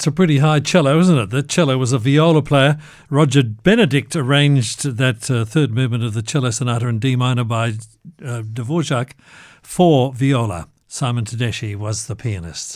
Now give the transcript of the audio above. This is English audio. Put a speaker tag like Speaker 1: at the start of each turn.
Speaker 1: That's a pretty high cello, isn't it? The cello was a viola player. Roger Benedict arranged that third movement of the Cello Sonata in D minor by Dvorak for viola. Simon Tedeschi was the pianist.